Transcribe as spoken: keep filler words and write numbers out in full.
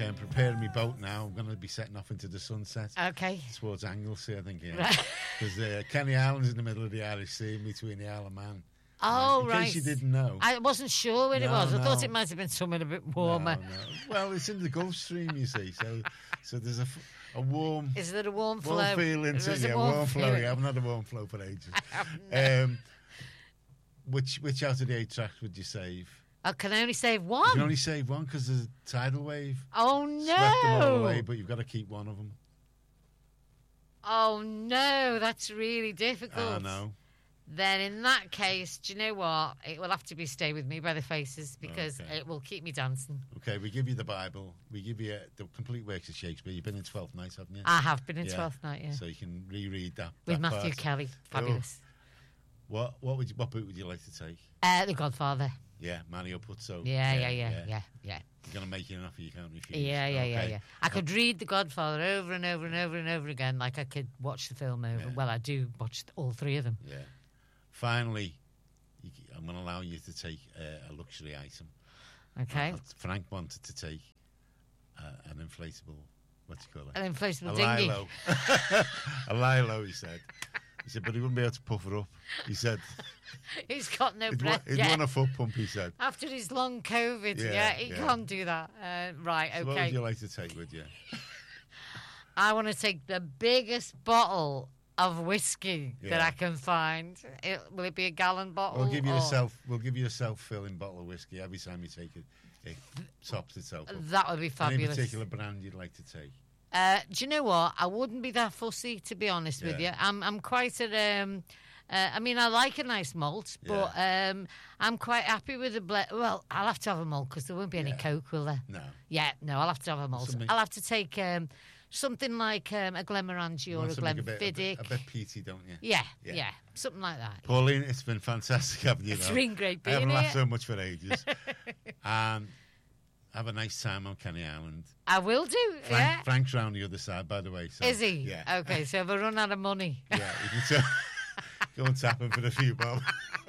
Okay, I'm preparing my boat now. I'm going to be setting off into the sunset. Okay. Towards Anglesey, I think, yeah. Right. Because uh, Kenny Island's in the middle of the Irish Sea, in between the Isle of Man. Oh, in right. In case you didn't know. I wasn't sure where no, it was. I no. thought it might have been somewhere a bit warmer. No, no. Well, it's in the Gulf Stream, you see. So so there's a, a warm... Is there a warm flow? Warm feeling to There's yeah, a warm, warm flow. feeling. Yeah, I've not had a warm flow for ages. no. um, which, which out of the eight tracks would you save? I can only save one. You can only save one because there's a tidal wave. Oh, Swept them all away, no. but you've got to keep one of them. Oh, no. That's really difficult. I know. Then in that case, do you know what? It will have to be Stay With Me by the Faces because Okay. it will keep me dancing. Okay, we give you the Bible. We give you uh, the complete works of Shakespeare. You've been in Twelfth Night, haven't you? I have been in Yeah. Twelfth Night, yeah. So you can reread that. With that Matthew part. Kelly. Fabulous. Oh. What what would you, what boot would you like to take? Uh, the Godfather. Yeah, Mario Puzo. Yeah, yeah, yeah, yeah, yeah. yeah. You're going to make you an offer you can't refuse. Yeah, yeah, yeah, Okay. yeah. I could read The Godfather over and over and over and over again, like I could watch the film over. Yeah. Well, I do watch all three of them. Yeah. Finally, you, I'm going to allow you to take uh, a luxury item. Okay. Uh, Frank wanted to take uh, an inflatable, what do you call it? An inflatable a dinghy. Lilo. A Lilo, he said. He said, but he wouldn't be able to puff her up. He said, He's got no he'd, wa- breath he'd yet. want a foot pump, he said. After his long COVID, yeah, Yeah, he yeah. can't do that. Uh, right, So what okay. would you like to take with you? I want to take the biggest bottle of whiskey that Yeah. I can find. It, will it be a gallon bottle? We'll give you or- a self. We'll give you a self-filling bottle of whiskey every time you take it. It tops itself up. That would be Any fabulous. particular brand you'd like to take? Uh, do you know what? I wouldn't be that fussy, to be honest with you. Yeah. I'm I'm quite a. Um, uh, I mean, I like a nice malt, but um, I'm quite happy with the ble- Well, I'll have to have a malt because there won't be any Yeah. Coke, will there? No. Yeah, no, I'll have to have a malt. Something- I'll have to take um, something like um, a Glenmorangie You or want a something a bit, a bit, Glenfiddich. a bit peaty, don't you? Yeah, Yeah. yeah, something like that. Pauline, it's been fantastic having you. It's though. been great I haven't being laughed here. so much for ages. um, have a nice time on Kenny Island. I will do, Frank, yeah. Frank's round the other side, by the way. So, Is he? Yeah. Okay, so if I run out of money. Yeah, you can tell, go and tap him for a few bob.